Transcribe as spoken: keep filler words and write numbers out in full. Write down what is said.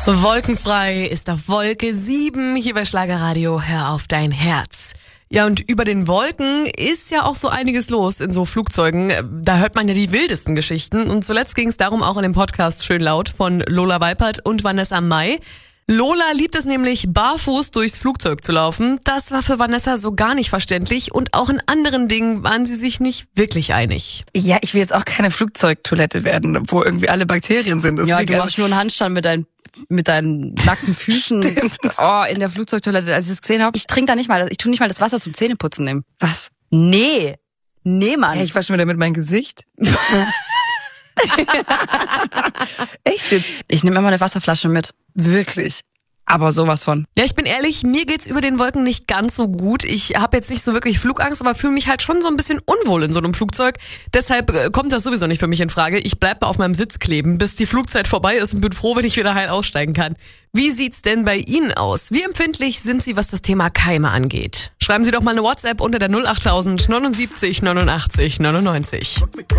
Wolkenfrei ist auf Wolke sieben, hier bei Schlagerradio, hör auf dein Herz. Ja, und über den Wolken ist ja auch so einiges los in so Flugzeugen. Da hört man ja die wildesten Geschichten. Und zuletzt ging es darum auch in dem Podcast Schön laut von Lola Weipert und Vanessa Mai. Lola liebt es nämlich, barfuß durchs Flugzeug zu laufen. Das war für Vanessa so gar nicht verständlich. Und auch in anderen Dingen waren sie sich nicht wirklich einig. Ja, ich will jetzt auch keine Flugzeugtoilette werden, wo irgendwie alle Bakterien sind. Deswegen ja, du machst nur einen Handstand mit deinen mit deinen nackten Füßen oh, in der Flugzeugtoilette. Als ich das gesehen habe, ich trinke da nicht mal, ich tue nicht mal das Wasser zum Zähneputzen nehmen. Was? Nee. Nee, Mann. Hey, ich wasche mir damit mein Gesicht. Echt jetzt? Ich nehme immer eine Wasserflasche mit. Wirklich? Aber sowas von. Ja, ich bin ehrlich, mir geht's über den Wolken nicht ganz so gut. Ich habe jetzt nicht so wirklich Flugangst, aber fühle mich halt schon so ein bisschen unwohl in so einem Flugzeug. Deshalb kommt das sowieso nicht für mich in Frage. Ich bleib auf meinem Sitz kleben, bis die Flugzeit vorbei ist und bin froh, wenn ich wieder heil aussteigen kann. Wie sieht's denn bei Ihnen aus? Wie empfindlich sind Sie, was das Thema Keime angeht? Schreiben Sie doch mal eine WhatsApp unter der null acht null null neunundsiebzig neunundachtzig neunundneunzig.